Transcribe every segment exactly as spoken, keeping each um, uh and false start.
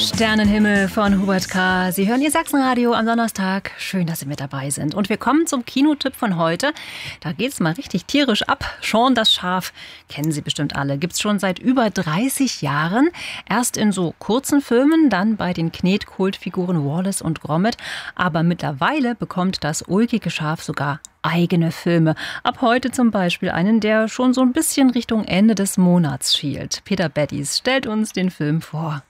Sternenhimmel von Hubert K. Sie hören Ihr Sachsenradio am Donnerstag. Schön, dass Sie mit dabei sind. Und wir kommen zum Kinotipp von heute. Da geht es mal richtig tierisch ab. Shaun das Schaf, kennen Sie bestimmt alle. Gibt es schon seit über dreißig Jahren. Erst in so kurzen Filmen, dann bei den Knet-Kultfiguren Wallace und Gromit. Aber mittlerweile bekommt das ulkige Schaf sogar eigene Filme. Ab heute zum Beispiel einen, der schon so ein bisschen Richtung Ende des Monats schielt. Peter Beddies stellt uns den Film vor.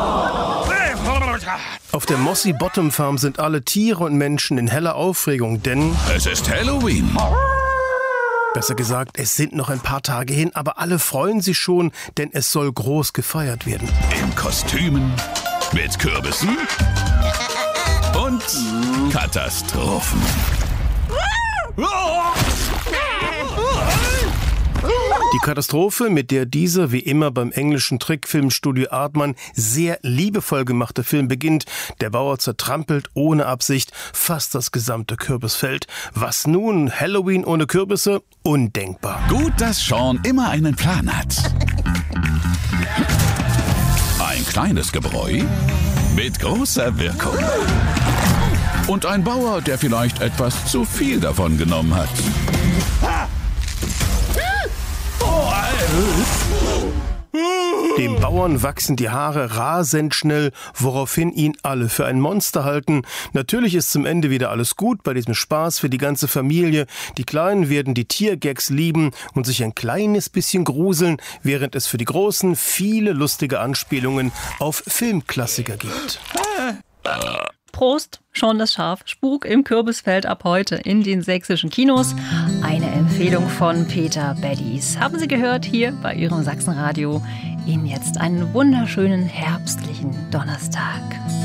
Auf der Mossy Bottom Farm sind alle Tiere und Menschen in heller Aufregung, denn es ist Halloween. Besser gesagt, es sind noch ein paar Tage hin, aber alle freuen sich schon, denn es soll groß gefeiert werden. In Kostümen, mit Kürbissen und Katastrophen. Die Katastrophe, mit der dieser wie immer beim englischen Trickfilmstudio Aardman sehr liebevoll gemachte Film beginnt. Der Bauer zertrampelt ohne Absicht fast das gesamte Kürbisfeld. Was nun? Halloween ohne Kürbisse? Undenkbar. Gut, dass Shaun immer einen Plan hat. Ein kleines Gebräu mit großer Wirkung. Und ein Bauer, der vielleicht etwas zu viel davon genommen hat. Dem Bauern wachsen die Haare rasend schnell, woraufhin ihn alle für ein Monster halten. Natürlich ist zum Ende wieder alles gut bei diesem Spaß für die ganze Familie. Die Kleinen werden die Tiergags lieben und sich ein kleines bisschen gruseln, während es für die Großen viele lustige Anspielungen auf Filmklassiker gibt. Prost, Shaun das Schaf, Spuk im Kürbisfeld ab heute in den sächsischen Kinos. Eine Empfehlung von Peter Beddies. Haben Sie gehört hier bei Ihrem Sachsenradio. Ihnen jetzt einen wunderschönen herbstlichen Donnerstag.